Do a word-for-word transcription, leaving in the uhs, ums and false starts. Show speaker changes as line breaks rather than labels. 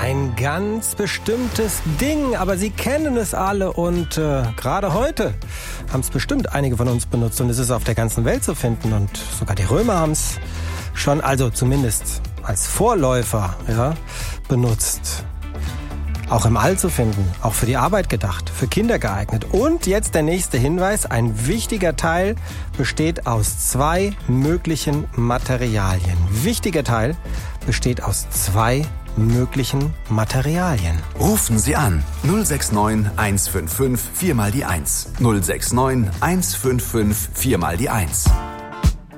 ein ganz bestimmtes Ding, aber Sie kennen es alle und äh, gerade heute haben es bestimmt einige von uns benutzt und es ist auf der ganzen Welt zu finden und sogar die Römer haben es schon, also zumindest als Vorläufer, ja, benutzt. Auch im All zu finden, auch für die Arbeit gedacht, für Kinder geeignet. Und jetzt der nächste Hinweis, ein wichtiger Teil besteht aus zwei möglichen Materialien. Wichtiger Teil besteht aus zwei möglichen Materialien.
Rufen Sie an null sechs neun eins fünf fünf vier mal die eins. null sechs neun eins fünf fünf vier mal die eins.